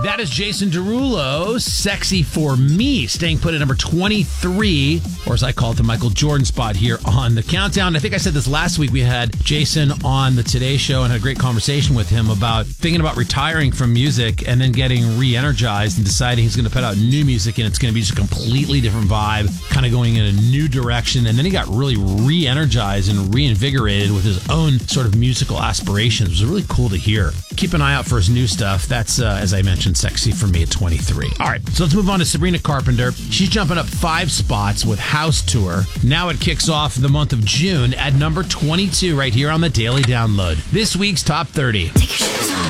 That is Jason Derulo, Sexy for Me, staying put at number 23, or as I call it, the Michael Jordan spot here on the countdown. I think I said this last week. We had Jason on the Today Show and had a great conversation with him about thinking about retiring from music and then getting re-energized and deciding he's going to put out new music and it's going to be just a completely different vibe, kind of going in a new direction. And then he got really re-energized and reinvigorated with his own sort of musical aspirations. It was really cool to hear. Keep an eye out for his new stuff. That's, as I mentioned, Sexy for Me at 23. All right, so let's move on to Sabrina Carpenter. She's jumping up 5 spots with House Tour. Now it kicks off the month of June at number 22 right here on the Daily Download. This week's Top 30. Take your shoes off.